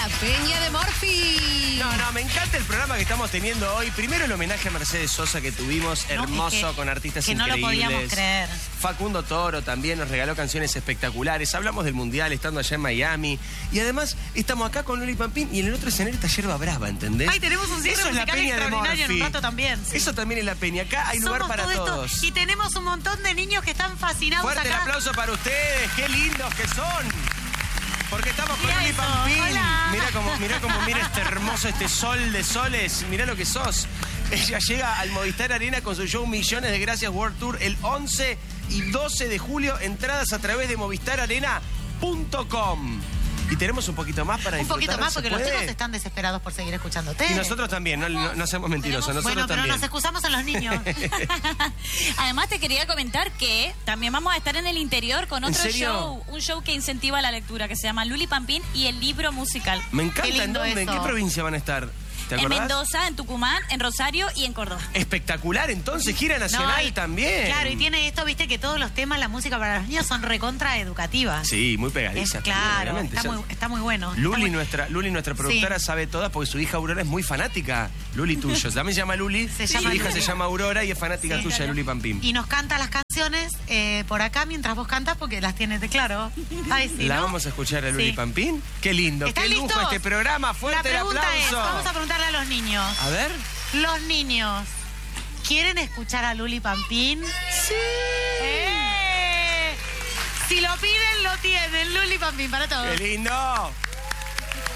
La Peña de Morphy. No, me encanta el programa que estamos teniendo hoy. Primero el homenaje a Mercedes Sosa que tuvimos, hermoso, con artistas increíbles. Que no lo podíamos creer. Facundo Toro también nos regaló canciones espectaculares. Hablamos del Mundial estando allá en Miami. Y además estamos acá con Luli Pampín y en el otro escenario está Yerba Brava, ¿entendés? Ay, tenemos un cierre musical extraordinario en un rato también. Sí. Eso también es La Peña. Acá hay lugar para todos. Y tenemos un montón de niños que están fascinados Fuerte acá. el aplauso para ustedes. Qué lindos que son. Porque estamos con Luli eso. Pampín. Hola. Mira este hermoso, este sol de soles. Mirá lo que sos. Ella llega al Movistar Arena con su show Millones de Gracias World Tour el 11 y 12 de julio. Entradas a través de movistararena.com. Y tenemos un poquito más para disfrutar. Un poquito más porque los chicos están desesperados por seguir escuchándote. Y nosotros también, no seamos mentirosos. Nosotros bueno, pero también. nos excusamos en los niños. Además te quería comentar que también vamos a estar en el interior con otro show, un show que incentiva la lectura, que se llama Luli Pampín y el libro musical. Me encanta. ¿En dónde? ¿En qué provincia van a estar? ¿Te acordás? En Mendoza, en Tucumán, en Rosario y en Córdoba. Espectacular, entonces, gira nacional también. Claro, y tiene esto, viste, que todos los temas, la música para los niños son recontra educativas. Sí, muy pegadizas. Claro, está muy bueno. Luli, nuestra productora, sabe todas porque su hija Aurora es muy fanática. Luli tuyo. También se llama Luli. Su hija se llama Aurora y es fanática tuya de Luli Pampín. Y nos canta las canciones por acá mientras vos cantas porque las tienes de claro. Ay, sí, ¿La ¿no? vamos a escuchar a Luli Pampín? Qué lindo, qué lujo listos? este programa. Fuerte el aplauso. La pregunta es, vamos a preguntarle a los niños. A ver. Los niños, ¿quieren escuchar a Luli Pampín? Sí. Si lo piden, lo tienen. Luli Pampín para todos. ¡Qué lindo!